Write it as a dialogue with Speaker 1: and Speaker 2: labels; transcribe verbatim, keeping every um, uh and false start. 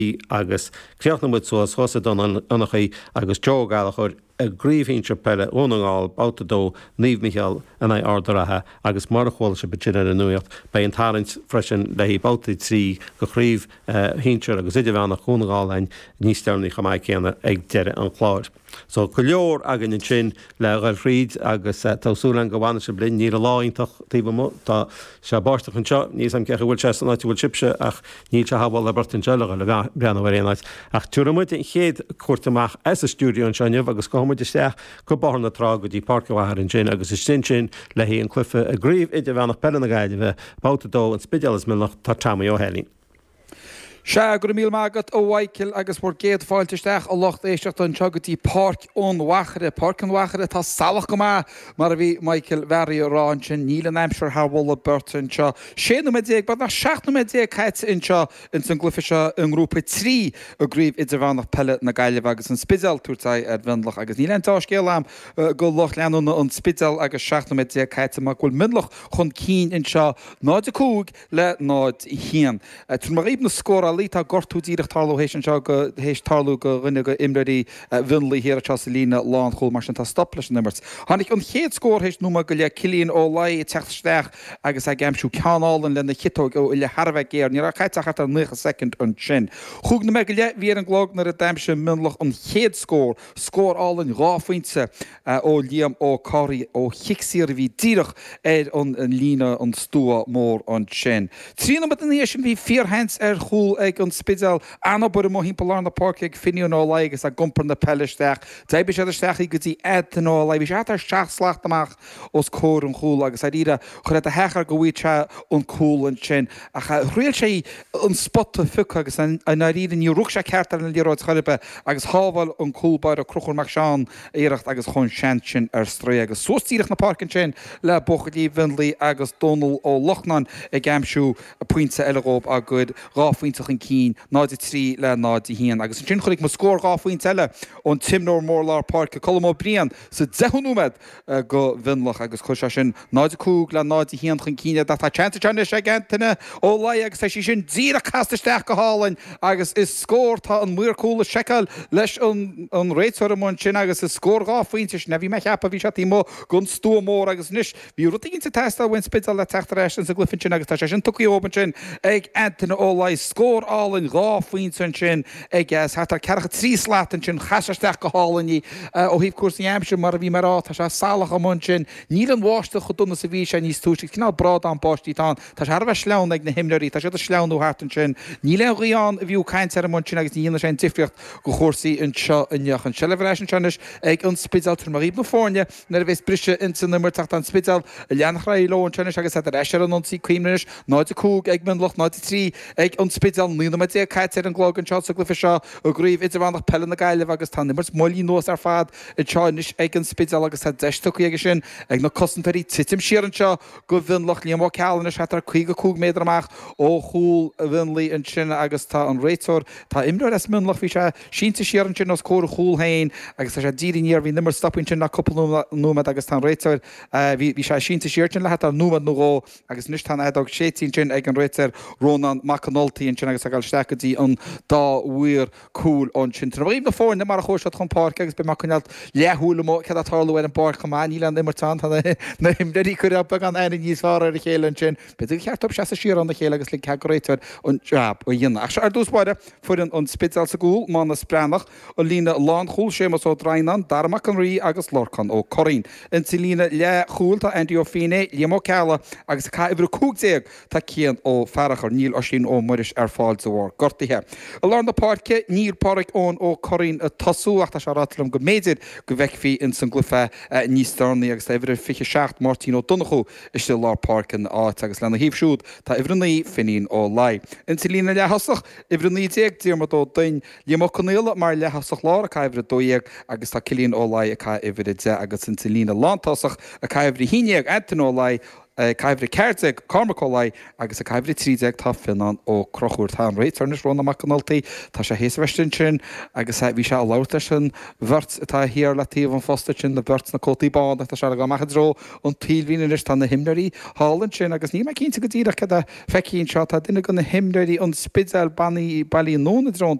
Speaker 1: agus creaach na mu so thosa don annachí agus teogála chur a gríomhhínse pelle ónagáil báta dó níomh Michael in é ardarathe agus mar a chháil se betíine an nuocht bei an tarint freisin le hí báta trí go chríomh hínseir agus idir bhena chúnagáil níos teannaí chamáid céanna ag deire an chláir. So go leor agan in sin le gail fríd agus tásúlan go bhhaine se blin ní a láintach tíh tá se báisteach an seo níos am cecha bhfuil se san áiti bhfuil sibse ach ní se habháil le bertin tealaga le beanna bhréanaid. Ach tuamuid in chéad cuairtamach as a stúdio an seanmh agus gomuid isteach go barna trá go dtí parcahhair in sin agus is sin sin le hí an clufa a gríomh idir bhena pena gaide bheith báta dó an spidealas millach tá tamí ó helín.
Speaker 2: Se gur mí mágad ó bhaicil agus bhór géad fáilteisteach a locht éisteach an teagatí parc ón wachre, parc an wachre tá salach go má mar a bhí Michael Verri rán sin níl an aimseir Harwalla Burton seo. sé nó déag bad na seach nó déag cait in seo in san glufa seo an grúpa trí a gríomh idir bhánach pelle na gaiileh agus an spidal túirtaid ar bhinlach agus níl an táiscéal am go loch leanúna an spidal agus seach nó déag cait amach bhfuil midlach chun cín in seo náid a cúg le náid i chéan. Tún mar íb na scóra líta gortú díireach tarlú hééis an seo go hééis tarlú go rinne go imreirí bhinlaí hir a lína lán choil mar sin tá stop leis nimmert. Hannig an chéad scór hééis numa go le cilíonn ó lai techtsteach agus a gamsú ceanálan lena chitó go le Harbheith géar ní a caiiteach ar nucha second an sin. Chúg na me go le bhí an glog nar a daimse minlach an chéad scór scór álan ráfuinte ó líam ó choirí ó chiicsaíar bhí díireach ar an lína an stúa mór an sin. Trína mat an éis sin bhí fíor hens ar chúl ag an spidal anna bud mo hín polar na park ag finiú nó lai agus a gumpar na pellesteach. Daibe sé steach go dtí ed nó lai bhí sé ar seach slacht amach os cór an chúl agus a díra chu a hechar go bhhuiite an cúl an sin a réil sé an spot a fuc agus an ríad ní ruch sé ceart an líráid choribe agus hábhil an cúlbar a cruchúach seán éirecht agus chun sean sin ar stré agus sóstíireach na parkin sin le bochadí Vinley agus Donal ó Lochnan ag gamsú a puinte eileróp a good ráfuintach an cín náid trí le náid i hían agus an sin chuig mo scór gáfuint eile ón Timnór Mórlar Park a colmó brian sa deúmed go Vinlach agus chu sin náid cúg le náid i hían chun cíine tá chanta teanna sé gentainine ó lai agus sí sin díra castaisteach go hálainn agus is scór tá an muircúla secail leis an réitúir món sin agus is scór gáfuinte na bhí me cheappa bhí se tímó gon stú mór agus níis bhí rutín sa testa bhain spidal le teachtaréis an sa glufin sin agus tá sé sin tuí óban sin ag antainna ó lai scór álainn ráfuint san sin ag gas hat cecha trí slátan sin chaisteach go hálaní ó híh cuasa amse mar a bhí marrá tá se salach am sin níl an bháiste chu duna sa bhí sé níos túisi cinál brad an báistí tá tá sé arbh sleán ag na himleirí tá sé a sleanú hátan sin ní le rián a bhíú caiint ar món sin agus níana sé difriocht go chósaí an seo innechan selehreis an senis ag an spidal tar marí na fórne na a bheits brise in san nummer tacht an spidal a leanachra í lón senis agus a eisiar an tí cuiimneis náid a cúg ag minlach náid trí ag an spidal nína me dé caiit ar an glog an seo sa glufa seo ó gríomh idir bhánach pelle na gaileh agus tá nimmers molí nós ar fad i teáis ag an spidal agus tá deistúí aige sin ag na cosantarí titim siar an seo go bhinlach líam ó cealanna se tar chuig go cúg méidir amach ó chúl a bhinlaí an sin agus tá an réitor tá imreir as minlach bhí se sínta siar an sin os cóir chúl hain agus tá sé díríníar bhí nimmer stopin sin na coppla númad agus tá réitor bhí sé sínta siar sin le hat númad nó agus níos tá édag sétín sin ag an réitor Rónan Macanoltaí an sin agus agáil stecatí an dá bhuiir cúl an sin. Tá bhím na fórin na mar a chóir chun park agus be macanalt lethúla mó ce atála ar an bar chumá íle an immartán na himdeí chu ab an aine níos fáir ar a chéile an sin, be cheartop se siar an na chéile agus le ceréitir an job ó dhéanana. Ach se ar dúspáide fuair an spidal sa gúil má na sprenach ó lína lán chúil sémas ó Drainan, Darmach an rí agus Lorcan ó Corín. In si lína le chúil tá Andy ó Fine, Liam ó Ceala agus cá ibhre cúgdéag tá cían ó ferachar níl ó sin ó muris ar fáil sa bhór gortaithe. A lá na páirce níl páric ón ó Corín a tasúach tá se rátalm go méidir go bheichhí in san glufa níos darnaí agus tá ibhre fiche seacht Martin ó Donachú is le lá páircan áit agus lena híomhsúd tá ibhrenaí finín ó lai. In si lína lehasach ibhrenaí déag díarmat ó dain Liam ó Conéla mar lehasach lá a cá ibhre dóíag agus tá cilíonn ó lai a cá ibhre de agus in si lína lántasach a cá ibhre híineag antain ó lai caibhrí ceirte Cormacólai agus a caibhrí trídeag tá finan ó crochúir tá an réit arnas rónna Macnoltaí tá sé hééis vestin sin agus bhí se láta sin bhirt atá hir le tíomh an fosta sin na bhirt na cótaíbáin tá se go machadró an tíhíine is tá na himnaí hálann sin agus ní cinnta go dtíach ce fecíonn seo tá duine go na himnaí an spidal baní bailí nóna drón